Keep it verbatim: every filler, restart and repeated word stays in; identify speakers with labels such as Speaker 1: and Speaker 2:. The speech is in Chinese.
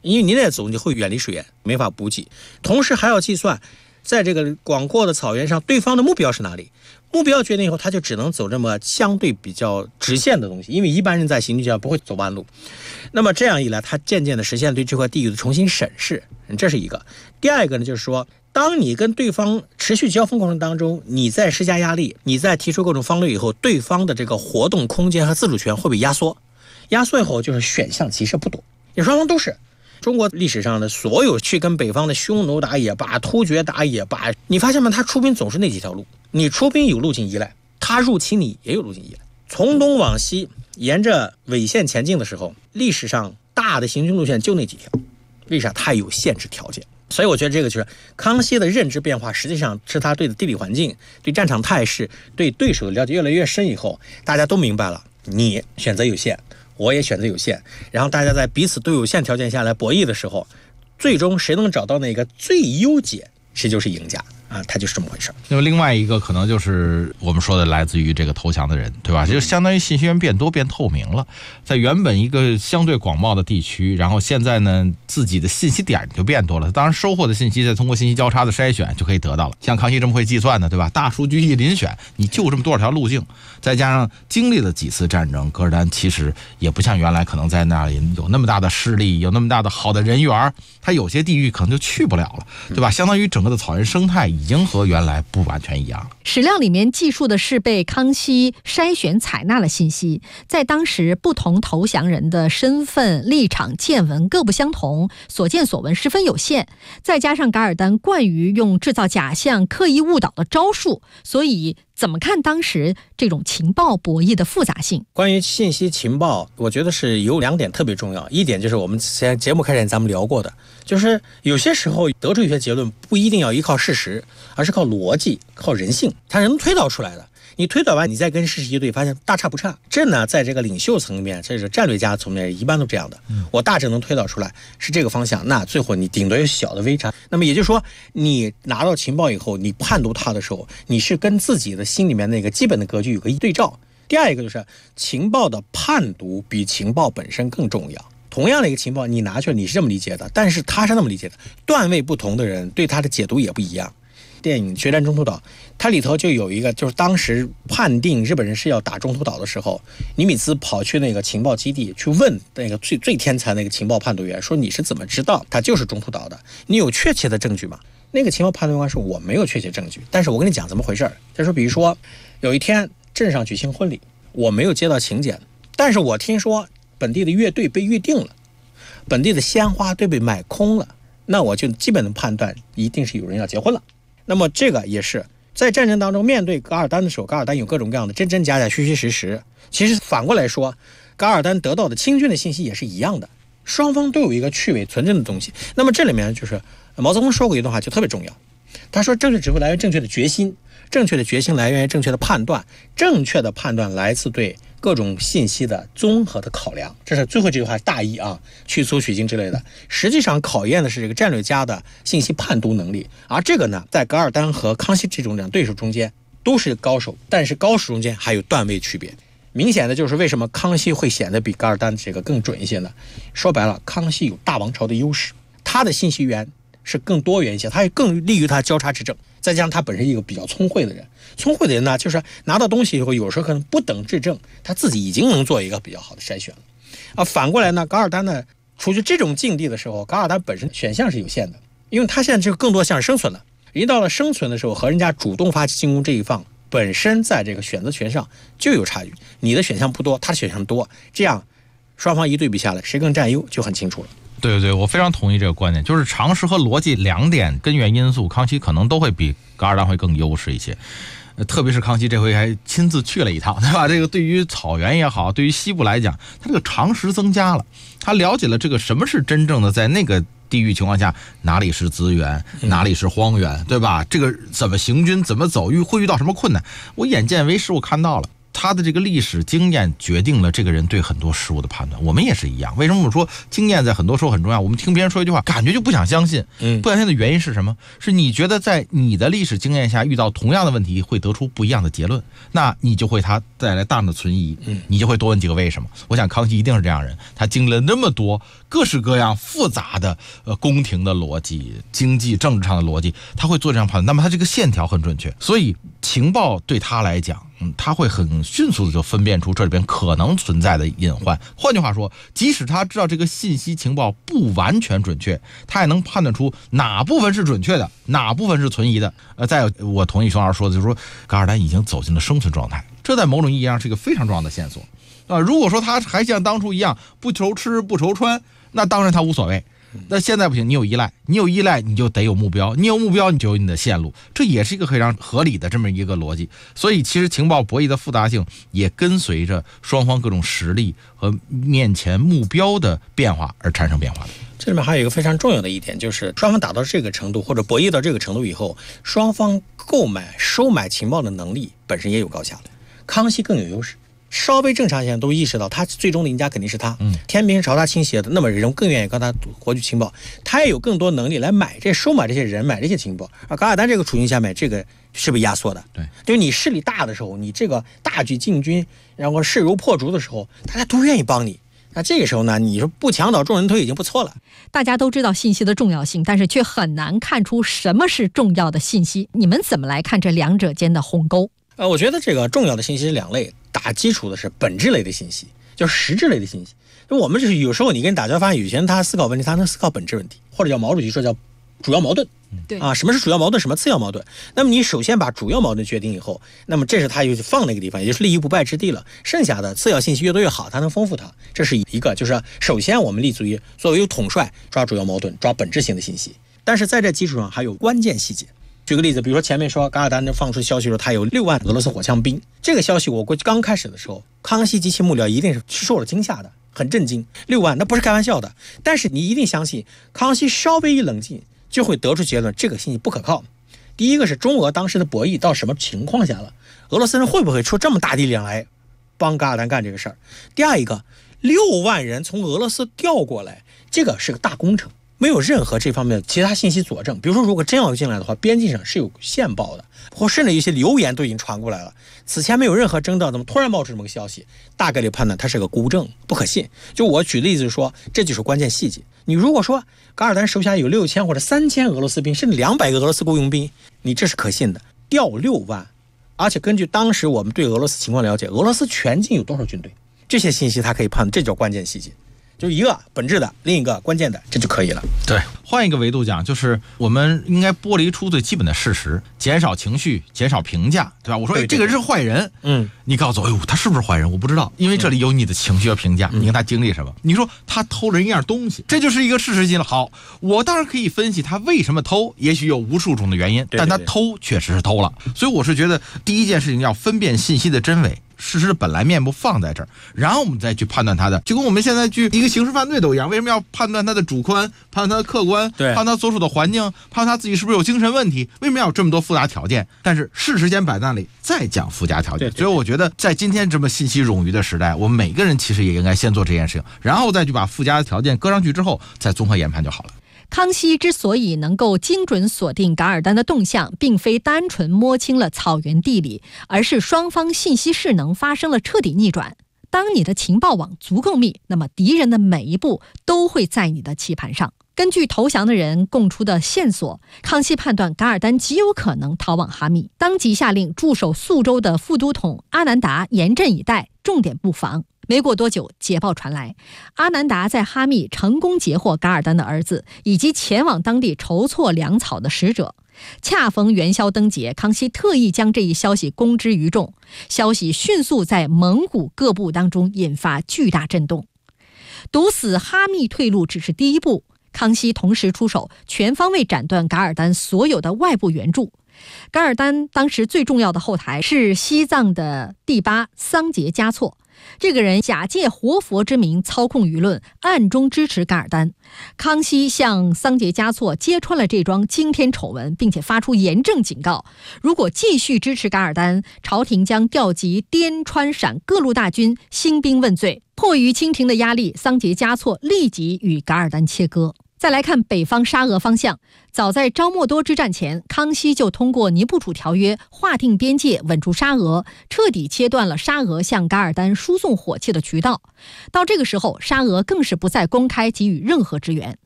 Speaker 1: 因为你再走你会远离水源，没法补给。同时还要计算在这个广阔的草原上对方的目标是哪里，目标决定以后他就只能走这么相对比较直线的东西，因为一般人在行军上不会走弯路。那么这样一来他渐渐的实现对这块地域的重新审视，这是一个。第二个呢，就是说当你跟对方持续交锋过程当中，你在施加压力，你在提出各种方略以后，对方的这个活动空间和自主权会被压缩，压缩以后就是选项其实不多，也双方都是。中国历史上的所有去跟北方的匈奴打也罢，突厥打也罢，你发现吗？他出兵总是那几条路，你出兵有路径依赖，他入侵你也有路径依赖。从东往西沿着纬线前进的时候，历史上大的行军路线就那几条，为啥？它有限制条件。所以我觉得这个就是康熙的认知变化，实际上是他对的地理环境、对战场态势、对对手的了解越来越深以后，大家都明白了，你选择有限，我也选择有限，然后大家在彼此都有限条件下来博弈的时候，最终谁能找到那个最优解，谁就是赢家啊，他就是这么回事。
Speaker 2: 那么另外一个可能就是我们说的来自于这个投降的人，对吧？就相当于信息源变多变透明了，在原本一个相对广袤的地区，然后现在呢自己的信息点就变多了，当然收获的信息再通过信息交叉的筛选就可以得到了。像康熙这么会计算的，对吧？大数据一遴选，你就这么多少条路径，再加上经历了几次战争，噶尔丹其实也不像原来可能在那里有那么大的势力，有那么大的好的人缘，他有些地域可能就去不了了，对吧？相当于整个的草原生态已经和原来不完全一样。
Speaker 3: 史料里面记述的是被康熙筛选采纳了信息，在当时不同投降人的身份、立场、见闻各不相同，所见所闻十分有限，再加上噶尔丹惯于用制造假象、刻意误导的招数，所以怎么看当时这种情报博弈的复杂性？
Speaker 1: 关于信息情报，我觉得是有两点特别重要。一点就是我们前节目开始咱们聊过的，就是有些时候得出一些结论不一定要依靠事实，而是靠逻辑、靠人性，它是能推导出来的。你推导完，你再跟事实一对，发现大差不差。这呢，在这个领袖层面，这是战略家层面，一般都这样的。我大致能推导出来是这个方向，那最后你顶多有小的微差。那么也就是说，你拿到情报以后，你判读它的时候，你是跟自己的心里面那个基本的格局有个对照。第二一个就是情报的判读比情报本身更重要。同样的一个情报，你拿去了，你是这么理解的，但是他是那么理解的，段位不同的人对他的解读也不一样。电影《决战中途岛》它里头就有一个，就是当时判定日本人是要打中途岛的时候，尼米兹跑去那个情报基地去问那个最最天才那个情报判读员，说你是怎么知道它就是中途岛的？你有确切的证据吗？那个情报判读官说我没有确切证据，但是我跟你讲怎么回事。他说，比如说有一天镇上举行婚礼，我没有接到请柬，但是我听说本地的乐队被预定了，本地的鲜花都被买空了，那我就基本的判断一定是有人要结婚了。那么这个也是在战争当中面对噶尔丹的时候，噶尔丹有各种各样的真真假假、虚虚实实。其实反过来说，噶尔丹得到的清军的信息也是一样的，双方都有一个去伪存真的东西。那么这里面就是毛泽东说过一段话就特别重要，他说正确指挥来源正确的决心，正确的决心来源于正确的判断，正确的判断来自对各种信息的综合的考量。这是最后这句话大意啊，去粗取精之类的。实际上考验的是这个战略家的信息判读能力，而这个呢，在噶尔丹和康熙这种两对手中间都是高手，但是高手中间还有段位区别。明显的就是为什么康熙会显得比噶尔丹这个更准一些呢？说白了，康熙有大王朝的优势，他的信息源是更多元一些，他也更利于他交叉执政，再加上他本身一个比较聪慧的人，聪慧的人呢，就是拿到东西以后，有时候可能不等质证，他自己已经能做一个比较好的筛选了。啊，反过来呢，噶尔丹呢，处于这种境地的时候，噶尔丹本身选项是有限的，因为他现在就更多像是生存了。一到了生存的时候，和人家主动发起进攻这一方，本身在这个选择权上就有差距，你的选项不多，他的选项多，这样双方一对比下来，谁更占优就很清楚了。
Speaker 2: 对对对，我非常同意这个观点，就是常识和逻辑两点根源因素，康熙可能都会比噶尔丹会更优势一些。特别是康熙这回还亲自去了一趟，对吧？这个对于草原也好，对于西部来讲，他这个常识增加了，他了解了这个什么是真正的在那个地域情况下，哪里是资源，哪里是荒原，对吧？这个怎么行军，怎么走，遇会遇到什么困难，我眼见为实，我看到了。 他的这个历史经验决定了这个人对很多事物的判断。我们也是一样，为什么我们说经验在很多时候很重要？我们听别人说一句话，感觉就不想相信。
Speaker 1: 嗯，
Speaker 2: 不相信的原因是什么？是你觉得在你的历史经验下遇到同样的问题会得出不一样的结论，那你就会他带来大量的存疑，
Speaker 1: 嗯，
Speaker 2: 你就会多问几个为什么。我想康熙一定是这样人，他经历了那么多各式各样复杂的呃宫廷的逻辑、经济政治上的逻辑，他会做这样判断。那么他这个线条很准确，所以情报对他来讲，嗯，他会很迅速的就分辨出这里边可能存在的隐患。换句话说，即使他知道这个信息情报不完全准确，他也能判断出哪部分是准确的，哪部分是存疑的。呃，再有，我同意熊老师说的，就是说噶尔丹已经走进了生存状态，这在某种意义上是一个非常重要的线索。啊、呃，如果说他还像当初一样不愁吃不愁穿，那当然他无所谓。那现在不行，你有依赖，你有依赖你就得有目标，你有目标你就有你的线路，这也是一个非常合理的这么一个逻辑。所以其实情报博弈的复杂性也跟随着双方各种实力和面前目标的变化而产生变化的。
Speaker 1: 这里面还有一个非常重要的一点，就是双方打到这个程度或者博弈到这个程度以后，双方购买收买情报的能力本身也有高下了。康熙更有优势，稍微正常一些都意识到他最终的赢家肯定是他，
Speaker 2: 嗯，
Speaker 1: 天平朝他倾斜的，那么人更愿意跟他获取情报，他也有更多能力来买这收买这些人，买这些情报。而噶尔丹这个处境下面，这个是被压缩的，
Speaker 2: 对，
Speaker 1: 就是你势力大的时候，你这个大举进军，然后势如破竹的时候，大家都愿意帮你。那这个时候呢，你说不墙倒众人推已经不错了。
Speaker 3: 大家都知道信息的重要性，但是却很难看出什么是重要的信息。你们怎么来看这两者间的鸿沟？
Speaker 1: 呃，我觉得这个重要的信息是两类，打基础的是本质类的信息，就是实质类的信息。就我们就是有时候你跟打交发现，有些人他思考问题，他能思考本质问题，或者叫毛主席说叫主要矛盾。
Speaker 3: 对
Speaker 1: 啊，什么是主要矛盾，什么次要矛盾？那么你首先把主要矛盾决定以后，那么这是他就放那个地方，也就是立于不败之地了。剩下的次要信息越多越好，它能丰富它。这是一个，就是首先我们立足于作为统帅抓主要矛盾，抓本质性的信息。但是在这基础上还有关键细节。举个例子，比如说前面说噶尔丹放出消息说他有六万俄罗斯火枪兵，这个消息我估计刚开始的时候，康熙及其幕僚一定是受了惊吓的，很震惊。六万那不是开玩笑的，但是你一定相信，康熙稍微一冷静，就会得出结论，这个信息不可靠。第一个是中俄当时的博弈到什么情况下了，俄罗斯人会不会出这么大力量来帮噶尔丹干这个事儿？第二一个，六万人从俄罗斯调过来，这个是个大工程。没有任何这方面的其他信息佐证，比如说如果真要进来的话，边境上是有线报的，或甚至一些流言都已经传过来了，此前没有任何征兆，怎么突然冒出这么个消息？大概率判断它是个孤证，不可信。就我举例子说，这就是关键细节。你如果说噶尔丹手下有六千或者三千俄罗斯兵，甚至两百个俄罗斯雇佣兵，你这是可信的。调六万，而且根据当时我们对俄罗斯情况了解，俄罗斯全境有多少军队，这些信息它可以判断，这叫关键细节。就一个本质的，另一个关键的，这就可以了。
Speaker 2: 对，换一个维度讲，就是我们应该剥离出最基本的事实，减少情绪，减少评价，对吧？我说，哎，这个人是坏人，嗯，你告诉我，哎呦，他是不是坏人？我不知道，因为这里有你的情绪和评价，嗯、你看他经历什么？你说他偷了人一样东西，这就是一个事实性了。好，我当然可以分析他为什么偷，也许有无数种的原因，
Speaker 1: 对对对，
Speaker 2: 但他偷确实是偷了。所以我是觉得，第一件事情要分辨信息的真伪。事实的本来面目放在这儿，然后我们再去判断它的，就跟我们现在去一个刑事犯罪都一样。为什么要判断它的主观，判断它的客观，判断它所处的环境，判断他自己是不是有精神问题？为什么要有这么多复杂条件？但是事实先摆那里，再讲附加条件。
Speaker 1: 对对对，
Speaker 2: 所以我觉得在今天这么信息冗余的时代，我们每个人其实也应该先做这件事情，然后再去把附加的条件搁上去之后，再综合研判就好了。
Speaker 3: 康熙之所以能够精准锁定噶尔丹的动向，并非单纯摸清了草原地理，而是双方信息势能发生了彻底逆转。当你的情报网足够密，那么敌人的每一步都会在你的棋盘上。根据投降的人供出的线索，康熙判断噶尔丹极有可能逃往哈密，当即下令驻守宿州的副都统阿南达严阵以待，重点布防。没过多久，捷报传来，阿南达在哈密成功截获噶尔丹的儿子以及前往当地筹措粮草的使者。恰逢元宵灯节，康熙特意将这一消息公之于众，消息迅速在蒙古各部当中引发巨大震动。堵死哈密退路只是第一步，康熙同时出手，全方位斩断噶尔丹所有的外部援助。 噶尔丹当时最重要的后台是西藏的第八桑杰嘉措。这个人假借活佛之名操控舆论，暗中支持噶尔丹。康熙向桑杰嘉措揭穿了这桩惊天丑闻，并且发出严正警告：如果继续支持噶尔丹，朝廷将调集滇川陕各路大军兴兵问罪。迫于清廷的压力，桑杰嘉措立即与噶尔丹切割。再来看北方沙俄方向，早在昭莫多之战前，康熙就通过尼布楚条约划定边界，稳住沙俄，彻底切断了沙俄向噶尔丹输送火器的渠道。到这个时候，沙俄更是不再公开给予任何支援。